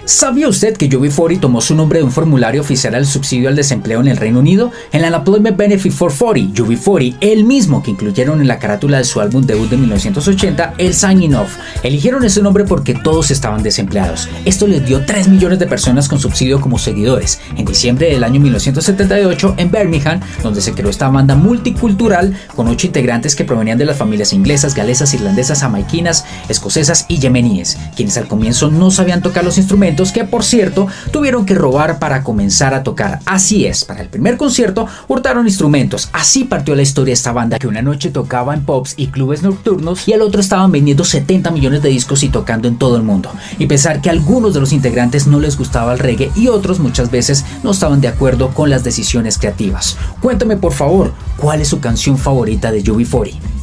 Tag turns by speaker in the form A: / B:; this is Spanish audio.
A: ¿Sabía usted que UB40 tomó su nombre de un formulario oficial al subsidio al desempleo en el Reino Unido? En la Unemployment Benefit for 40, UB40, el mismo que incluyeron en la carátula de su álbum debut de 1980, el Signing Off. Eligieron ese nombre porque todos estaban desempleados. Esto les dio 3 millones de personas con subsidio como seguidores. En diciembre del año 1978, en Birmingham, donde se creó esta banda multicultural con 8 integrantes que provenían de las familias inglesas, galesas, irlandesas, jamaiquinas, escocesas y yemeníes, quienes al comienzo no sabían tocar los instrumentos que, por cierto, tuvieron que robar para comenzar a tocar. Así es, para el primer concierto hurtaron instrumentos. Así partió la historia de esta banda, que una noche tocaba en pubs y clubes nocturnos y al otro estaban vendiendo 70 millones de discos y tocando en todo el mundo. Y pensar que a algunos de los integrantes no les gustaba el reggae y otros muchas veces no estaban de acuerdo con las decisiones creativas. Cuéntame por favor, ¿cuál es su canción favorita de UB40?